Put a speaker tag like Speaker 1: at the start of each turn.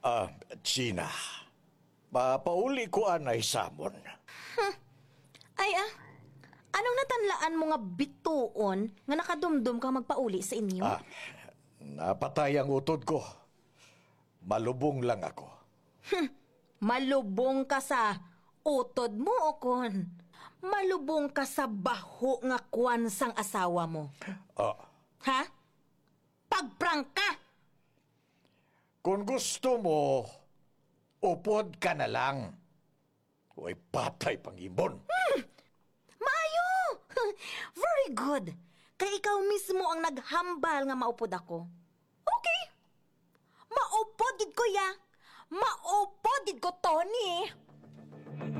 Speaker 1: Gina, papauli ko anay samon.
Speaker 2: Ay anong natanlaan mo nga bituon nga nakadumdum ka magpauli sa inyo?
Speaker 1: Napatay ang utod ko. Malubong lang ako.
Speaker 2: Malubong ka sa utod mo o kon? Malubong ka sa baho nga kwan sang asawa mo? Ha? Pagprang ka!
Speaker 1: Kung gusto mo, upod ka na lang. Uy, patay pang ibon.
Speaker 2: Maayo! Very good. Kay ikaw mismo ang naghambal nga maupod ako. Okay. Maupod gid ko ya. Maupod gid ko, Tony.